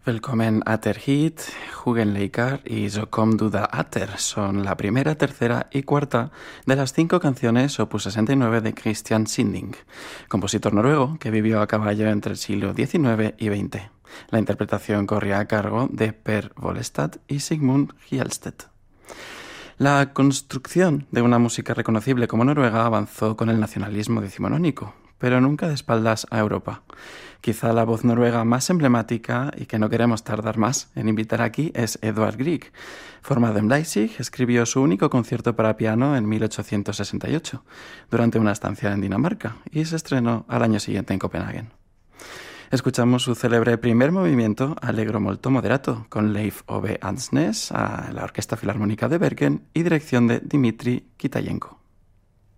Willkommen Atter hit, Jugendlicher y So komm du da Atter son la primera, tercera y cuarta de las 5 canciones opus 69 de Christian Sinding, compositor noruego que vivió a caballo entre el siglo XIX y XX. La interpretación corría a cargo de Per Wollestad y Sigmund Hjelstedt. La construcción de una música reconocible como noruega avanzó con el nacionalismo decimonónico, pero nunca de espaldas a Europa. Quizá la voz noruega más emblemática y que no queremos tardar más en invitar aquí es Edvard Grieg. Formado en Leipzig, escribió su único concierto para piano en 1868, durante una estancia en Dinamarca, y se estrenó al año siguiente en Copenhague. Escuchamos su célebre primer movimiento, Allegro molto moderato, con Leif Ove Andsnes a la Orquesta Filarmónica de Bergen y dirección de Dmitri Kitayenko.